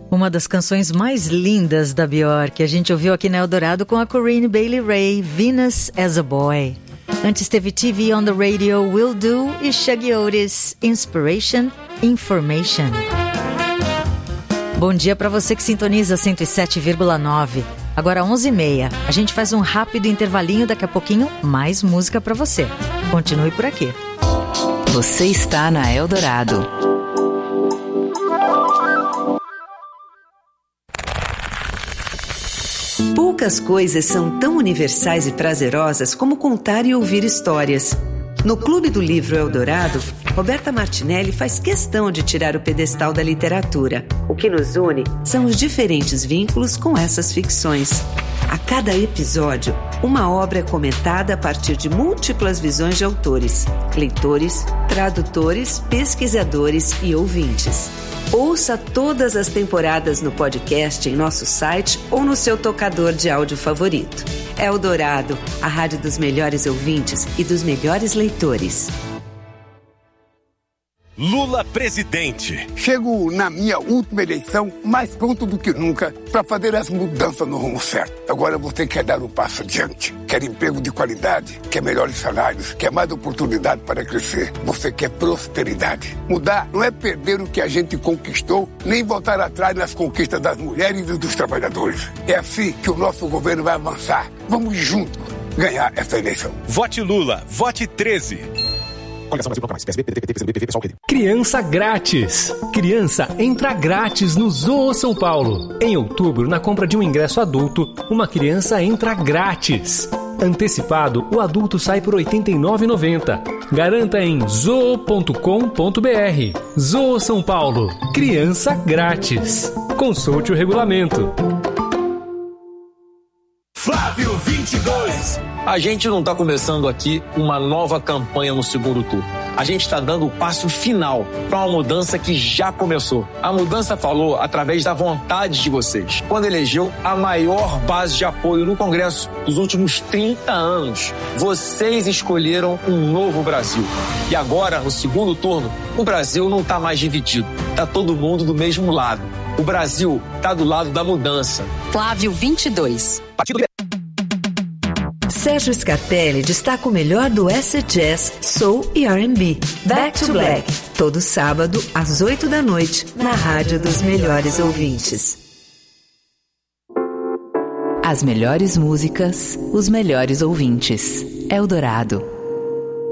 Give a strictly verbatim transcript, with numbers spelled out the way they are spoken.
Uma das canções mais lindas da Björk, a gente ouviu aqui na Eldorado com a Corinne Bailey Rae, Venus as a Boy. Antes teve T V on the Radio, Will Do e Shuggy Otis, Inspiration, Information. Bom dia para você que sintoniza cento e sete vírgula nove. Agora onze e meia, a gente faz um rápido intervalinho, daqui a pouquinho mais música para você. Continue por aqui. Você está na Eldorado. Poucas coisas são tão universais e prazerosas como contar e ouvir histórias. No Clube do Livro Eldorado, Roberta Martinelli faz questão de tirar o pedestal da literatura. O que nos une são os diferentes vínculos com essas ficções. A cada episódio, uma obra é comentada a partir de múltiplas visões de autores, leitores, tradutores, pesquisadores e ouvintes. Ouça todas as temporadas no podcast em nosso site ou no seu tocador de áudio favorito. Eldorado, a rádio dos melhores ouvintes e dos melhores leitores. Lula presidente. Chego na minha última eleição mais pronto do que nunca para fazer as mudanças no rumo certo. Agora você quer dar um passo adiante. Quer emprego de qualidade, quer melhores salários, quer mais oportunidade para crescer. Você quer prosperidade. Mudar não é perder o que a gente conquistou, nem voltar atrás nas conquistas das mulheres e dos trabalhadores. É assim que o nosso governo vai avançar. Vamos juntos ganhar essa eleição. Vote Lula, vote treze. Criança grátis. Criança entra grátis no Zoo São Paulo. Em outubro, na compra de um ingresso adulto, uma criança entra grátis. Antecipado, o adulto sai por oitenta e nove reais e noventa centavos. Garanta em zoo ponto com ponto b r. Zoo São Paulo. Criança grátis. Consulte o regulamento. Flávio vinte e dois. A gente não está começando aqui uma nova campanha no segundo turno. A gente está dando o passo final para uma mudança que já começou. A mudança falou através da vontade de vocês, quando elegeu a maior base de apoio no Congresso dos últimos trinta anos. Vocês escolheram um novo Brasil. E agora, no segundo turno, o Brasil não está mais dividido. Está todo mundo do mesmo lado. O Brasil está do lado da mudança. Flávio vinte e dois. Partido Sérgio Scarpelli destaca o melhor do acid jazz, soul e R and B. Back to Black, todo sábado às oito da noite, na rádio dos melhores ouvintes. As melhores músicas, os melhores ouvintes. Eldorado.